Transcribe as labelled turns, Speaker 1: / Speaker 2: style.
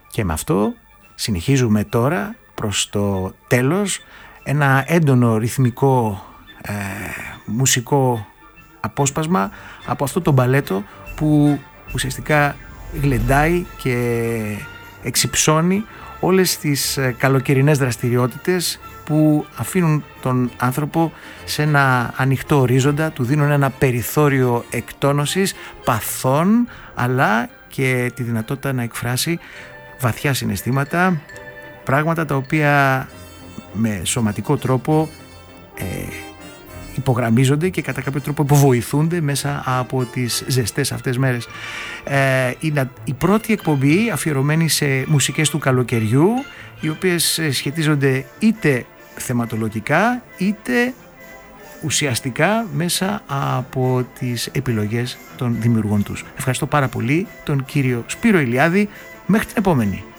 Speaker 1: Και με αυτό συνεχίζουμε τώρα προς το τέλος ένα έντονο ρυθμικό μουσικό απόσπασμα από αυτό το μπαλέτο που ουσιαστικά γλεντάει και εξυψώνει όλες τις καλοκαιρινές δραστηριότητες που αφήνουν τον άνθρωπο σε ένα ανοιχτό ορίζοντα, του δίνουν ένα περιθώριο εκτόνωσης παθών, αλλά και τη δυνατότητα να εκφράσει βαθιά συναισθήματα, πράγματα τα οποία με σωματικό τρόπο υπογραμμίζονται και κατά κάποιο τρόπο υποβοηθούνται μέσα από τις ζεστές αυτές μέρες. Είναι η πρώτη εκπομπή αφιερωμένη σε μουσικές του καλοκαιριού, οι οποίες σχετίζονται είτε θεματολογικά είτε ουσιαστικά μέσα από τις επιλογές των δημιουργών τους. Ευχαριστώ πάρα πολύ τον κύριο Σπύρο Ηλιάδη. Μέχρι την επόμενη.